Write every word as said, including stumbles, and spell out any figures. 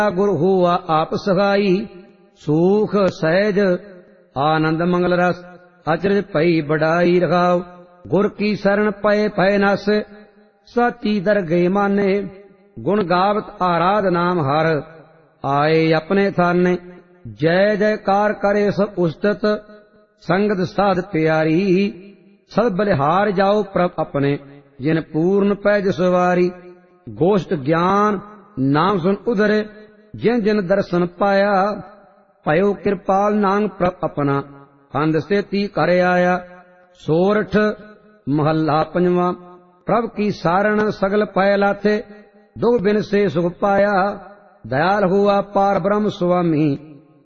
गुर हुआ आप सहाई, सूख सहज आनंद मंगल रस, अचरज पई बढ़ाई रखाओ। गुर की शरण पए भय नस, साची दरगे माने, गुण गावत आराध नाम हर, आए अपने थाने। जय जयकार करे सब उस्तत, संगत साध प्यारी, सब बलिहार जाओ प्रभ अपने, जिन पूर्ण पैज सवारी। गोष्ठ ज्ञान नाम सुन उधरे, जिन जिन दर्शन पाया, पयो कृपाल नांग प्रभ अपना, हंद सेती कर आया। सोरठ महला पंजवा। प्रभ की सारण सगल पय लाथे, दुख बिन से सुख पाया, दयाल हुआ पार ब्रह्म स्वामी,